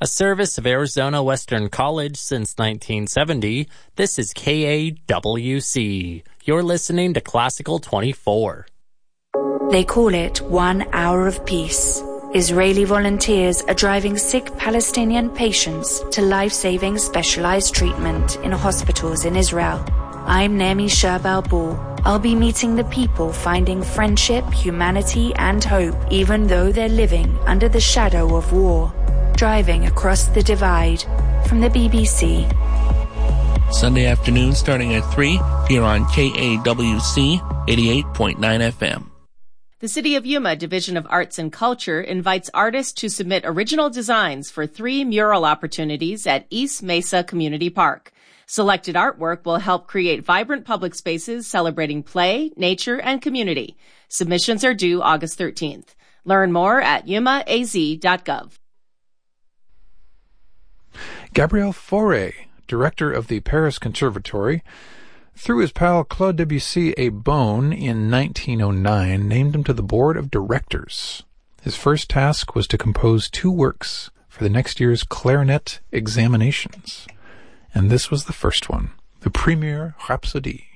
A service of Arizona Western College since 1970, this is KAWC. You're listening to Classical 24. They call it 1 hour of peace. Israeli volunteers are driving sick Palestinian patients to life-saving specialized treatment in hospitals in Israel. I'm Nemi Sherbalbul. I'll be meeting the people finding friendship, humanity, and hope, even though they're living under the shadow of war. Driving across the divide. From the BBC. Sunday afternoon starting at 3 here on KAWC 88.9 FM. The City of Yuma Division of Arts and Culture invites artists to submit original designs for 3 mural opportunities at East Mesa Community Park. Selected artwork will help create vibrant public spaces celebrating play, nature, and community. Submissions are due August 13th. Learn more at yumaaz.gov. Gabriel Fauré, director of the Paris Conservatory, threw his pal Claude Debussy a bone in 1909, named him to the board of directors. His first task was to compose 2 works for the next year's clarinet examinations. And this was the first one, the Première Rhapsodie.